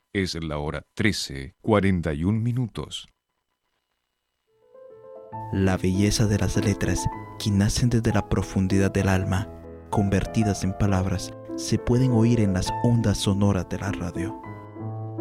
Es la hora 13:41. La belleza de las letras, que nacen desde la profundidad del alma, convertidas en palabras, se pueden oír en las ondas sonoras de la radio.